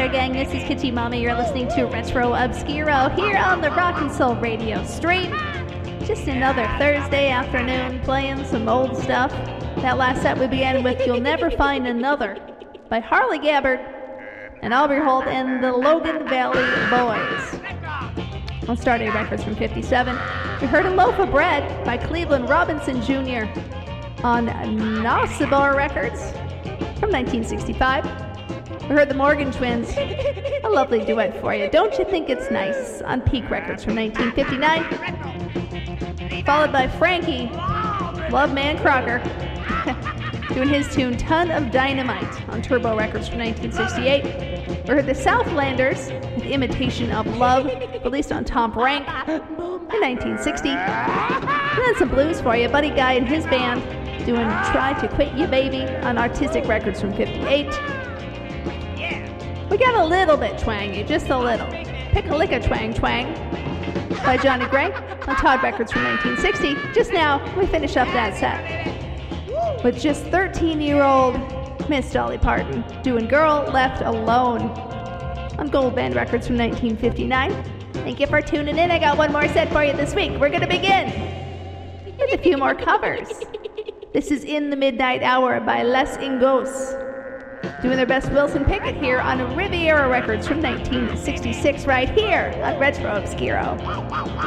there, gang. This is Kitty Mommy. You're listening to Retro Obscuro here on the Rock and Soul Radio stream. Just another Thursday afternoon playing some old stuff. That last set we began with You'll Never Find Another by Harley Gabbard and Aubrey Holt and the Logan Valley Boys. On Stardate Records from 57, we heard A Loaf of Bread by Cleveland Robinson Jr. On Nossabar Records from 1965. We heard the Morgan Twins, a lovely duet for you. Don't You Think It's Nice on Peak Records from 1959. Followed by Frankie, Love Man Crocker, doing his tune Ton of Dynamite on Turbo Records from 1968. We heard the Southlanders with Imitation of Love, released on Tom Rank in 1960. And then some blues for you. Buddy Guy and his band doing Try to Quit You Baby on Artistic Records from 58. We got a little bit twangy, just a little. Pick a Lick a Twang Twang by Johnny Gray on Todd Records from 1960. Just now, we finish up that set with just 13-year-old Miss Dolly Parton doing Girl Left Alone on Gold Band Records from 1959. Thank you for tuning in. I got one more set for you this week. We're going to begin with a few more covers. This is In the Midnight Hour by Les Ingos, doing their best Wilson Pickett here on Riviera Records from 1966 right here on Retro Obscuro.